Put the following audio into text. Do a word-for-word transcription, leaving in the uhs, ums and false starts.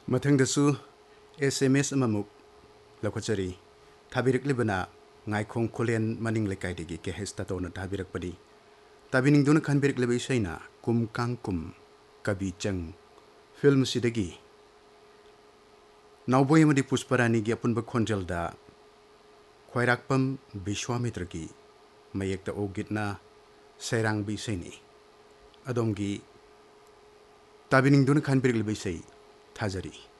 ꯃꯊꯪꯗꯁꯨ S M S ꯑꯃꯃꯨꯛ ꯂꯧꯈꯠꯆꯔꯤ ꯊꯥꯕꯤꯔꯛꯂꯤꯕꯅ ꯉꯥꯏꯈꯣꯡ ꯈꯨꯂꯦꯟ ꯃꯅꯤꯡ ꯂꯩꯀꯥꯏꯗꯒꯤ ꯀꯦ ꯍꯩꯁ ꯇꯥꯇꯣꯅ ꯊꯥꯕꯤꯔꯛꯄꯅꯤ ꯇꯥꯕꯤꯅꯤꯡꯗꯨꯅ ꯈꯟꯕꯤꯔꯛꯂꯤꯕ ꯏꯁꯩꯅ ꯀꯨꯝ ꯀꯥꯡ ꯀꯨꯝ ꯀꯕꯤ ꯆꯪ ꯐꯤꯜꯝꯁꯤꯗꯒꯤ ꯅꯥꯎꯕꯣꯏ ꯑꯃꯗꯤ ꯄꯨꯁꯄꯔꯥꯅꯤꯒꯤ ꯑꯄꯨꯟꯕ ꯈꯣꯟꯖꯦꯜꯗ ꯈ꯭ꯋꯥꯏꯔꯥꯛꯄꯝ ꯕꯤꯁ꯭ꯋꯥꯃꯤꯇ꯭ꯔꯒꯤ ꯃꯌꯦꯛꯇ ꯑꯣꯒꯤꯠꯅ ꯁꯩꯔꯥꯡꯕꯤ ꯏꯁꯩꯅꯤ ꯑꯗꯣꯝꯒꯤ ꯇꯥꯕꯤꯅꯤꯡꯗꯨꯅ ꯈꯟꯕꯤꯔꯛꯂꯤꯕ ꯏꯁꯩ ꯊꯥꯖꯔꯤ